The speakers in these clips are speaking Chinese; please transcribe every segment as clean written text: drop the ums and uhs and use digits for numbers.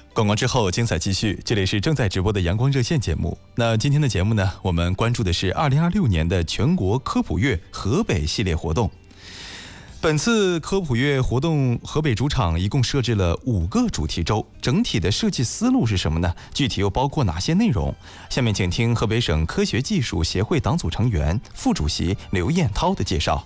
广告之后，精彩继续。这里是正在直播的阳光热线节目。那今天的节目呢，我们关注的是2026年的全国科普月河北系列活动。本次科普月活动，河北主场一共设置了5个主题周，整体的设计思路是什么呢？具体又包括哪些内容？下面请听河北省科学技术协会党组成员、副主席刘彦涛的介绍。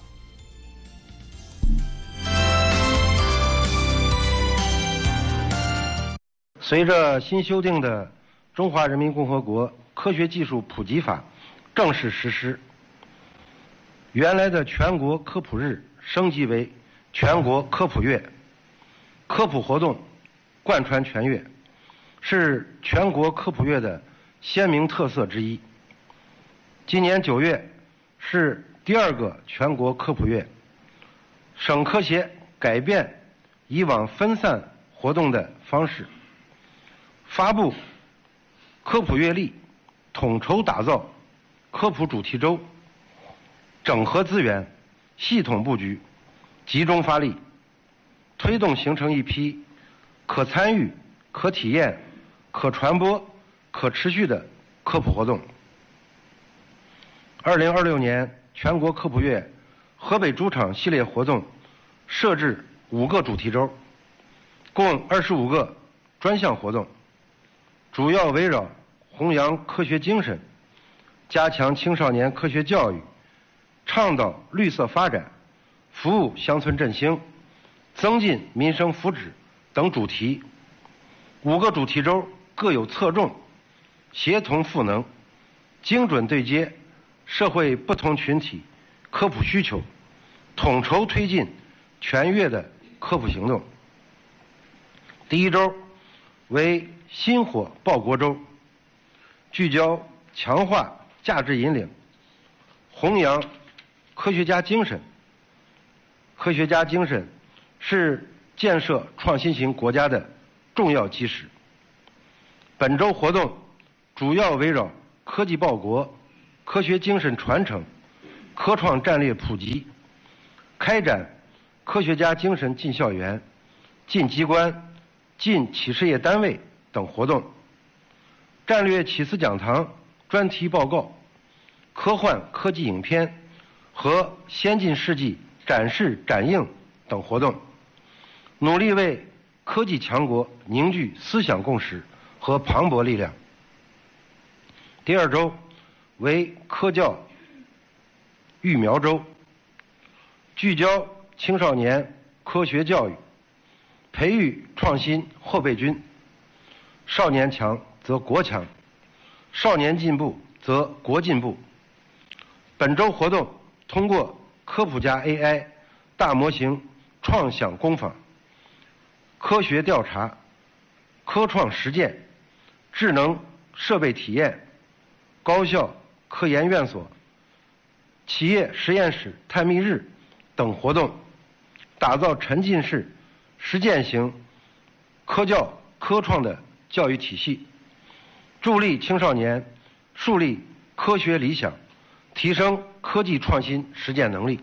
随着新修订的《中华人民共和国科学技术普及法》正式实施，原来的全国科普日升级为全国科普月，科普活动贯穿全月，是全国科普月的鲜明特色之一。今年9月是第2个全国科普月，省科协改变以往分散活动的方式，发布科普月历，统筹打造科普主题周，整合资源，系统布局，集中发力，推动形成一批可参与、可体验、可传播、可持续的科普活动。2026年全国科普月河北主场系列活动设置5个主题周，共25个专项活动，主要围绕弘扬科学精神，加强青少年科学教育，倡导绿色发展，服务乡村振兴，增进民生福祉等主题。5个主题周各有侧重，协同赋能，精准对接社会不同群体科普需求，统筹推进全月的科普行动。第1周为薪火报国周，聚焦强化价值引领，弘扬科学家精神。科学家精神是建设创新型国家的重要基石。本周活动主要围绕科技报国、科学精神传承、科创战略普及，开展科学家精神进校园、进机关、进企事业单位等活动，战略启示讲堂、专题报告、科幻科技影片和先进事迹展示展映等活动，努力为科技强国凝聚思想共识和磅礴力量。第2周为科教育苗周，聚焦青少年科学教育，培育创新后备军。少年强则国强，少年进步则国进步。本周活动通过科普加 AI、大模型创想工坊、科学调查、科创实践、智能设备体验、高校科研院所、企业实验室探秘日等活动，打造沉浸式实践型科教科创的教育体系，助力青少年树立科学理想，提升科技创新实践能力。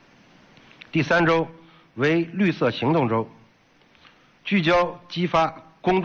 第3周为绿色行动周，聚焦激发